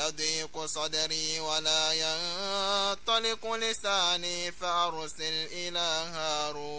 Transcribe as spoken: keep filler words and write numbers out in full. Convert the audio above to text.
يضيق صدري ولا ينطلق لساني فأرسل إلى هارون